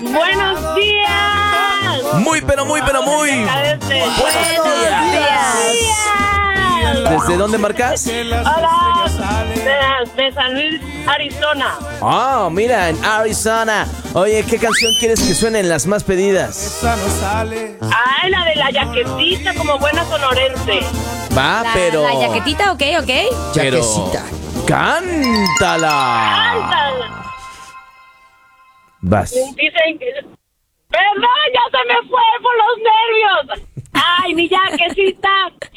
Buenos días. Muy. Buenos días. ¿Desde dónde marcas? Hola, de San Luis, Arizona. Ah, mira, en Arizona. Oye, ¿qué canción quieres que suene en las más pedidas? Ay, la de la yaquetita, como buena sonorense. Va, pero... La jaquetita, ok. Pero... Yaquecita. ¡Cántala! Ándale. Vas. Dicen que... Perdón, ya se me fue por los nervios. Ay, mi yaquecita,